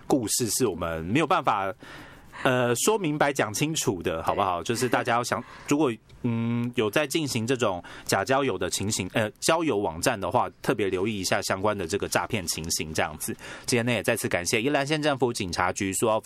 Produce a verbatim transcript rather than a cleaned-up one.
故事是我们没有办法呃说明白讲清楚的，好不好？就是大家要想，如果嗯有在进行这种假交友的情形，呃交友网站的话，特别留意一下相关的这个诈骗情形，这样子。今天呢也再次感谢宜兰县政府警察局苏澳